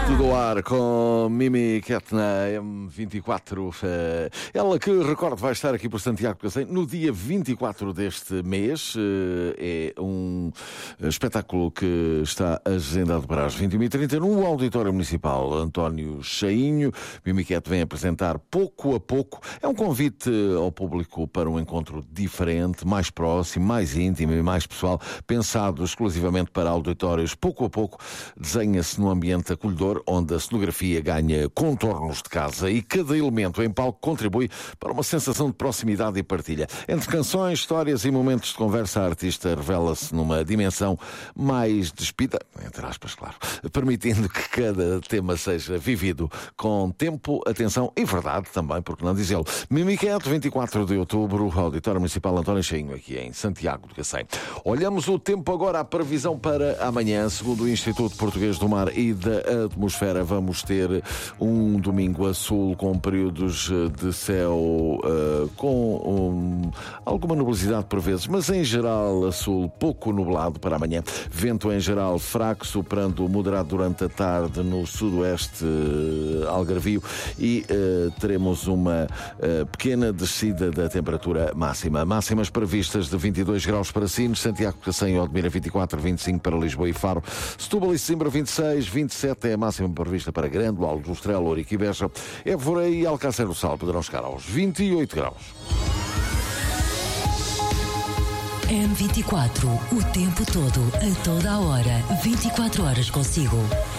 Tudo ao ar com Mimi Cat na M24. Ela que, recordo, vai estar aqui por Santiago Cacém no dia 24 deste mês. É um espetáculo que está agendado para as 21h30 no Auditório Municipal António Chainho. Mimi Cat vem apresentar pouco a pouco. É um convite ao público para um encontro diferente, mais próximo, mais íntimo e mais pessoal, pensado exclusivamente para auditórios. Pouco a pouco desenha-se num ambiente acolhedor, onde a cenografia ganha contornos de casa e cada elemento em palco contribui para uma sensação de proximidade e partilha. Entre canções, histórias e momentos de conversa, a artista revela-se numa dimensão mais despida, entre aspas, claro, permitindo que cada tema seja vivido com tempo, atenção e verdade também, porque não dizê-lo. Mimi Cat, 24 de outubro, Auditório Municipal António Chainho, aqui em Santiago de Cacém. Olhamos o tempo agora, a previsão para amanhã, segundo o Instituto Português do Mar e da Atmosfera. Vamos ter um domingo a sul com períodos de céu com alguma nubosidade por vezes, mas em geral a sul pouco nublado para amanhã. Vento em geral fraco, soprando moderado durante a tarde no sudoeste algarvio e teremos uma pequena descida da temperatura máxima. Máximas previstas de 22 graus para Sines, Santiago de Cacém e Odmira 24, 25 para Lisboa e Faro, Setúbal e Sesimbra 26, 27 é a máxima prevista para Grândola, Aljustrel, Ourique e Beja. Évora e Alcácer do Sal poderão chegar aos 28 graus. M24, o tempo todo, a toda a hora, 24 horas consigo.